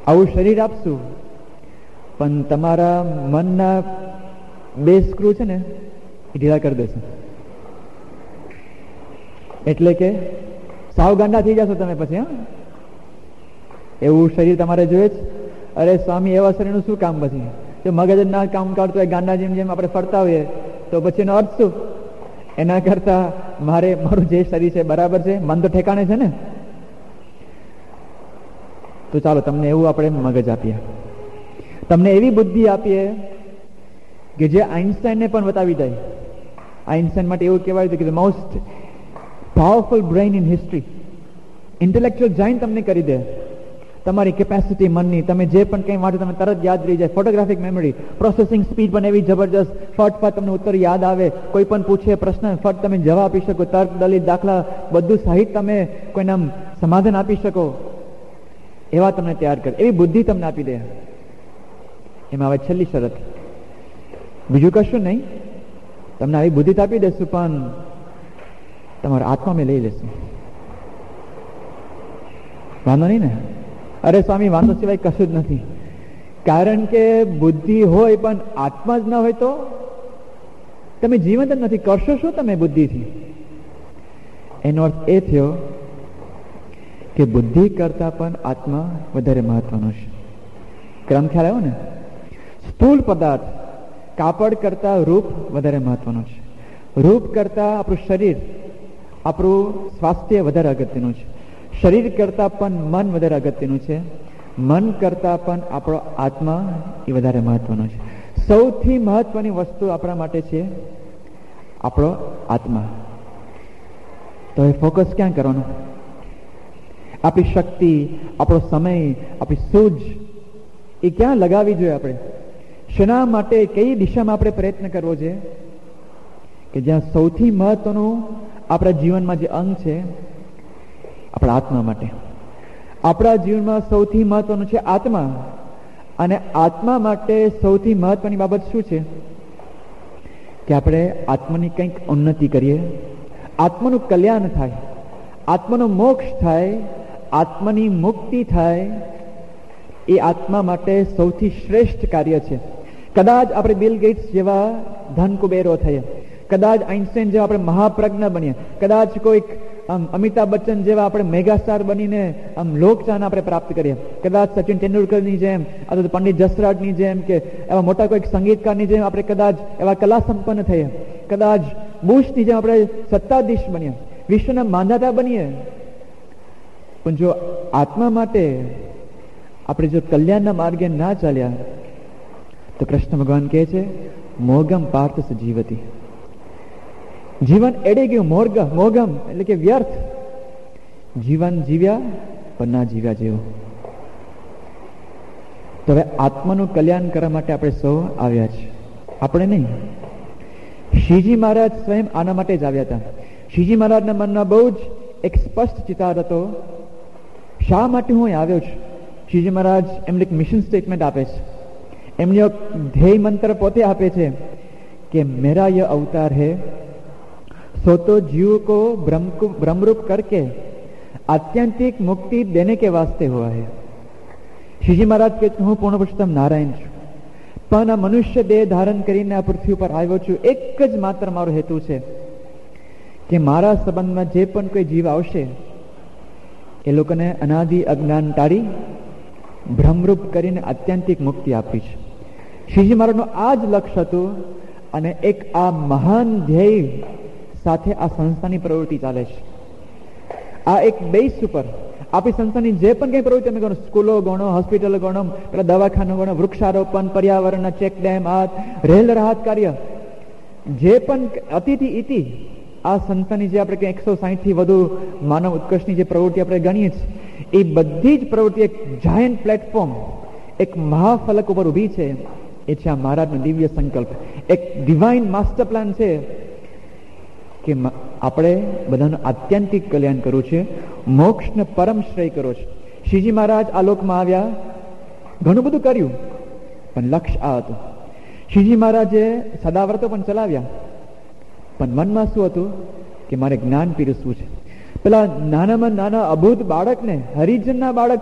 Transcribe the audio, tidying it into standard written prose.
આવું શરીર આપશું, પણ તમારા મનના 2 સ્ક્રૂ છે ને એ ઢીલા કરી દેશે. એટલે કે સાવ ગાંડા થઈ જશો તમે પછી. એવું શરીર તમારે જોઈએ જ. અરે સ્વામી, એવા શરીરનું શું કામ પછી? જો મગજ ના કામ કરતો હોય, ગાંડા જેમ જેમ આપણે ફરતા હોઈએ, તો પછી એનો અર્થ શું? એના કરતા મારું જે શરીર છે બરાબર છે, મન તો ઠેકાણે છે ને. તો ચાલો તમને એવું આપણે મગજ આપીએ, તમને એવી બુદ્ધિ આપીએ કે જે આઇન્સ્ટાઈને પણ બતાવી જાય. આઇન્સ્ટાઈન માટે એવું કહેવાય છે કે the most powerful brain in history, intellectual giant તમને કરી દે. તમારી કેપેસિટી મનની, તમે જે પણ કંઈ વાંચો તમને તરત યાદ રહી જાય. ફોટોગ્રાફિક મેમરી, પ્રોસેસિંગ સ્પીડ પણ એવી જબરજસ્ત, ફટ તમને ઉત્તર યાદ આવે. કોઈ પણ પૂછે પ્રશ્ન, ફટ તમે જવાબ આપી શકો. તર્ક, દલીલ, દાખલા બધું સહિત તમે કોઈના સમાધાન આપી શકો. એવા તમને તૈયાર કરે, એવી બુદ્ધિ તમને આપી દે. એમાં હવે છેલ્લી શરત, બીજું કશું નહીં, તમને આવી બુદ્ધિ આપી દેશું, પણ તમારો આત્મા મેં લઈ લેશું. વાંધો નહીં ને? અરે સ્વામી, વાંધો સિવાય કશું જ નથી. કારણ કે બુદ્ધિ હોય પણ આત્મા જ ના હોય તો તમે જીવંત જ નથી. કરશો શું તમે બુદ્ધિથી? એનો અર્થ એ થયો કે બુદ્ધિ કરતા પણ આત્મા વધારે મહત્વનો છે. ક્રમ ખ્યાલ આવ્યો ને? સ્થૂળ પદાર્થ, કાપડ કરતા રૂપ વધારે મહત્વનું છે. રૂપ કરતા આપણું શરીર, આપણું સ્વાસ્થ્ય વધારે અગત્યનું છે. શરીર કરતા પણ મન વધારે અગત્યનું છે. મન કરતા પણ આપણો આત્મા એ વધારે મહત્વનો છે. સૌથી મહત્વની વસ્તુ આપણા માટે છે આપણો આત્મા. તો એ ફોકસ ક્યાં કરવાનું? આપણી શક્તિ, આપણો સમય, આપણી સૂઝ એ ક્યાં લગાવવી જોઈએ? આપણે શેના માટે, કઈ દિશામાં આપણે પ્રયત્ન કરવો જોઈએ? કે જ્યાં સૌથી મહત્વનું આપણા જીવનમાં જે અંગ છે, આપણા આત્મા માટે. આપણા જીવનમાં સૌથી મહત્વનું છે આત્મા. અને આત્મા માટે સૌથી મહત્વની બાબત શું છે? કે આપણે આત્માની કંઈક ઉન્નતિ કરીએ, આત્માનું કલ્યાણ થાય, આત્માનો મોક્ષ થાય, આત્માની મુક્તિ થાય. એ આત્મા માટે સૌથી શ્રેષ્ઠ કાર્ય છે. કદાચ આપણે બિલ ગેટ્સ જેવા ધન કુબેરો થઈએ, કદાચ આઇન્સ્ટાઈન જેવા આપણે મહાપ્રજ્ઞ બનીએ, કદાચ કોઈક અમિતાભ બચ્ચન જેવા આપણે મેગાસ્ટાર બનીને લોકચાહના આપણે પ્રાપ્ત કરીએ, કદાચ સચિન તેંડુલકરની જેમ અથવા તો પંડિત જસરાજની જેમ કે એવા મોટા કોઈક સંગીતકારની જેમ આપણે કદાચ એવા કલા સંપન્ન થઈએ, કદાચ બુશની જેમ આપણે સત્તાધીશ બનીએ, વિશ્વના માંધાતા બનીએ. પણ જો આત્મા માટે આપણે જો કલ્યાણના માર્ગે ના ચાલ્યા તો કૃષ્ણ ભગવાન કહે છે, મોગમ પાર્થ જીવતી. જીવન એડે ગયું. મોગમ એટલે કે વ્યર્થ. જીવન જીવ્યા પણ ના જીવ્યા જેવું. તો હવે આત્માનું કલ્યાણ કરવા માટે આપણે સૌ આવ્યા છે, આપણે નહીં. શ્રીજી મહારાજ સ્વયં આના માટે જ આવ્યા હતા. શ્રીજી મહારાજના મનમાં બહુ જ એક સ્પષ્ટ ચિતાર હતો, શા માટે હું આવ્યો છું. શ્રીજી મહારાજ એમને એક મિશન સ્ટેટમેન્ટ આપે છે, એમને એક ધ્યેય મંત્ર પોતે આપે છે કે મેરા યહ અવતાર હૈ सो तो जीव को ब्रह्मरूप करके आत्यंतिक मुक्ति देने के वास्ते हुआ है. श्रीजी महाराज कहते હું પૂર્ણ પુરુષોત્તમ નારાયણ છું, પણ આ મનુષ્ય દેહ ધારણ કરીને આ પૃથ્વી પર આવ્યો છું. એક જ માત્ર મારો હેતુ છે કે મારા સંબંધમાં જે પણ કોઈ જીવ આવશે એ લોકોને અનાદિ અજ્ઞાન ટાળી બ્રહ્મરૂપ કરીને આત્યંતિક મુક્તિ આપી છે. શ્રીજી મહારાજનું આ જ લક્ષ્ય હતું. અને એક આ મહાન ધ્યેય સાથે આ સંસ્થાની પ્રવૃત્તિ ચાલે છે. આ એક બેઝ ઉપર આપણી સંસ્થાની જે પણ કઈ પ્રવૃત્તિ અમે ગણો, સ્કૂલો ગણો, હોસ્પિટલો ગણો, પેલા દવાખાના ગણો, વૃક્ષારોપણ, પર્યાવરણના ચેક ડેમ, રેલ રાહત કાર્ય, જે પણ અતિથી ઇતિ આ સંસ્થાની જે આપણે 160 થી વધુ માનવ ઉત્કર્ષની જે પ્રવૃત્તિ આપણે ગણીએ છીએ, એ બધી જ પ્રવૃત્તિ એક જાયન્ટ પ્લેટફોર્મ, એક મહાફલક ઉપર ઊભી છે. એ છે આ મહારાજનો દિવ્ય સંકલ્પ, એક ડિવાઇન માસ્ટર પ્લાન છે કે આપણે બધાનું આત્યંતિક કલ્યાણ કરવું છે, મોક્ષને પરમ શ્રેય કરવો છે. શ્રીજી મહારાજ આ લોકમાં આવ્યા, ઘણું બધું કર્યું, પણ લક્ષ્ય આ હતું. શ્રીજી મહારાજે સદાવ્રતો પણ ચલાવ્યા, પણ મનમાં શું હતું કે મારે જ્ઞાન પીરસવું છે. પેલા નાનામાં નાના અબોધ બાળકને, હરિજનના બાળક